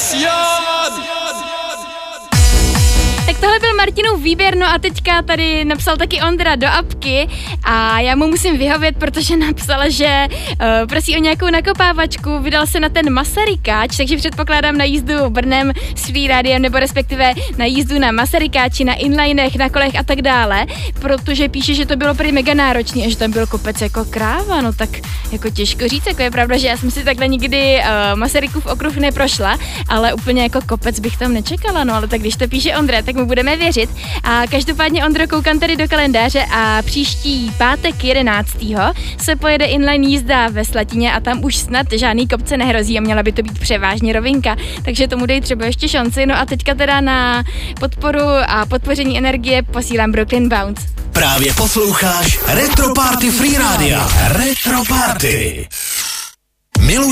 Tak tohle byl Martinův výběr, no a teďka tady napsal taky Ondra do apky a já mu musím vyhovět, protože napsal, že prosí o nějakou nakopávačku, vydal se na ten Masarykáč, takže předpokládám na jízdu Brnem s Free Radiem, nebo respektive na jízdu na Masarykáči, na inlinech, na kolech a tak dále, protože píše, že to bylo prý mega náročný a že tam byl kopec jako kráva, no tak jako těžko říct, jako je pravda, že já jsem si takhle nikdy Masarykův okruh neprošla, ale úplně jako kopec bych tam nečekala, no ale tak když to píše Ondra, tak mu budeme věřit. A každopádně, Ondro, koukám tady do kalendáře a příští pátek 11. se pojede inline jízda ve Slatině a tam už snad žádný kopce nehrozí a měla by to být převážně rovinka, takže tomu dej třeba ještě šanci. No a teďka teda na podporu a podpoření energie posílám Brooklyn Bounce. Právě posloucháš Retro Party Free Radia. Retro Party.